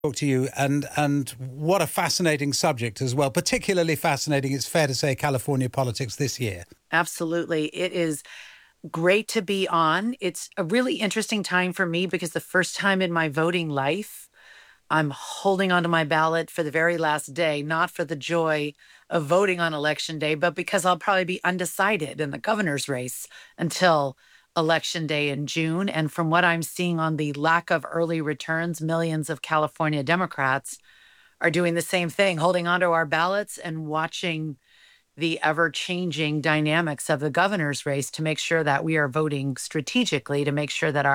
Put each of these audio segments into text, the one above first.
Talk to you, and what a fascinating subject as well. Particularly fascinating, it's fair to say, California politics this year. Absolutely. It is great to be on. It's a really interesting time for me because the first time in my voting life, I'm holding onto my ballot for the very last day, not for the joy of voting on election day, but because I'll probably be undecided in the governor's race until election day in June. And from what I'm seeing on the lack of early returns, millions of California Democrats are doing the same thing, holding onto our ballots and watching the ever-changing dynamics of the governor's race to make sure that we are voting strategically to make sure that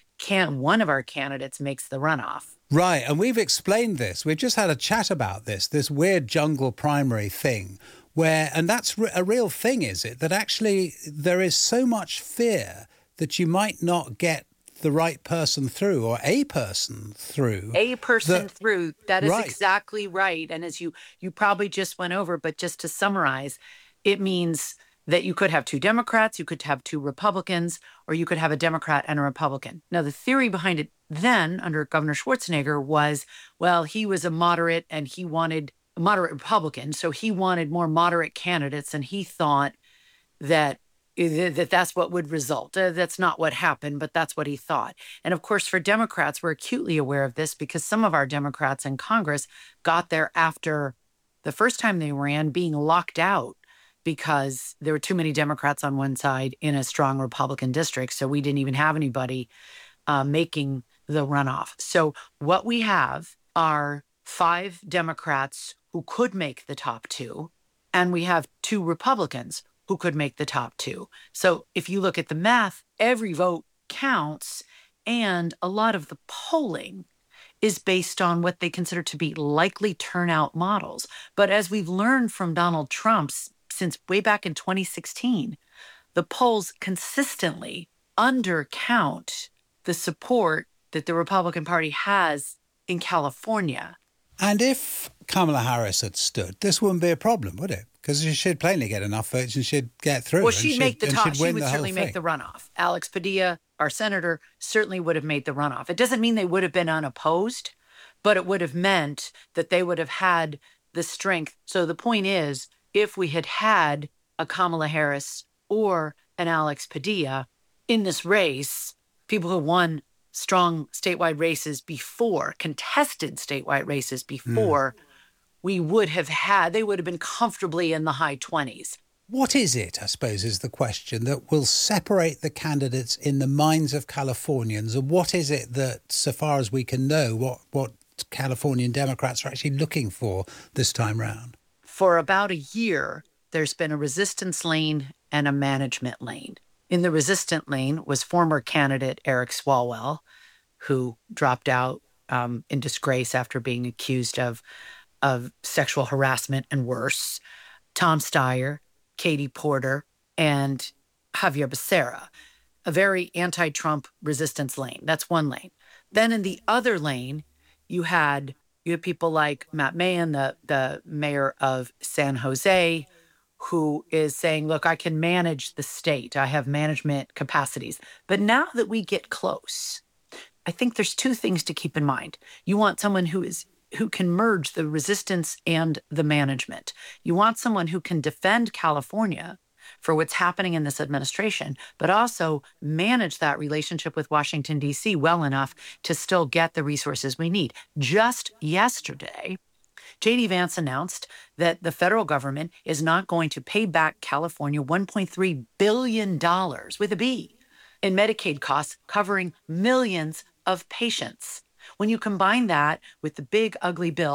one of our candidates makes the runoff. Right, and we've explained this. We've just had a chat about this weird jungle primary thing and that's a real thing, is it? That actually there is so much fear that you might not get the right person through or a person through. That is right. Exactly right. And as you probably just went over, but just to summarize, it means that you could have two Democrats, you could have two Republicans, or you could have a Democrat and a Republican. Now, the theory behind it then under Governor Schwarzenegger was, well, he was a moderate and he wanted a moderate Republican. So he wanted more moderate candidates. And he thought that that's what would result. That's not what happened, but that's what he thought. And of course, for Democrats, we're acutely aware of this because some of our Democrats in Congress got there after the first time they ran being locked out because there were too many Democrats on one side in a strong Republican district. So we didn't even have anybody making the runoff. So what we have are 5 Democrats who could make the top 2, and we have 2 Republicans who could make the top 2. So if you look at the math, every vote counts, and a lot of the polling is based on what they consider to be likely turnout models. But as we've learned from Donald Trump's since way back in 2016, the polls consistently undercount the support that the Republican Party has in California. And if Kamala Harris had stood, this wouldn't be a problem, would it? Because she'd plainly get enough votes and she'd get through. Well, she'd make the top. She would certainly make the runoff. Alex Padilla, our senator, certainly would have made the runoff. It doesn't mean they would have been unopposed, but it would have meant that they would have had the strength. So the point is, if we had had a Kamala Harris or an Alex Padilla in this race, people who won strong statewide races before, contested statewide races before, they would have been comfortably in the high 20s. What is it, I suppose, is the question that will separate the candidates in the minds of Californians? And what is it that, so far as we can know, what Californian Democrats are actually looking for this time round? For about a year, there's been a resistance lane and a management lane. In the resistant lane was former candidate Eric Swalwell, who dropped out in disgrace after being accused of sexual harassment and worse, Tom Steyer, Katie Porter, and Javier Becerra, a very anti-Trump resistance lane. That's one lane. Then in the other lane, you had people like Matt Mahan, the mayor of San Jose, who is saying, look, I can manage the state. I have management capacities. But now that we get close, I think there's 2 things to keep in mind. You want someone who can merge the resistance and the management. You want someone who can defend California for what's happening in this administration, but also manage that relationship with Washington, D.C. well enough to still get the resources we need. Just yesterday, J.D. Vance announced that the federal government is not going to pay back California $1.3 billion with a B in Medicaid costs covering millions of patients. When you combine that with the big, ugly bill